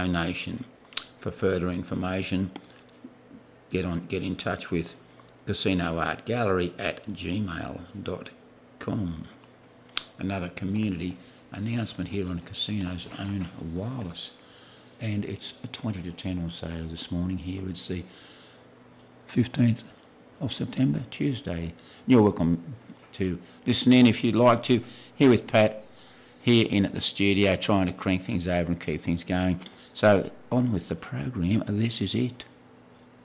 donation. For further information, get in touch with casinoartgallery@gmail.com. Another community announcement here on Casino's Own Wireless, and it's 20 to 10 or so this morning here. It's the 15th of September, Tuesday. You're welcome to listen in if you'd like to. Here with Pat, here in at the studio, trying to crank things over and keep things going. So on with the program. This is it.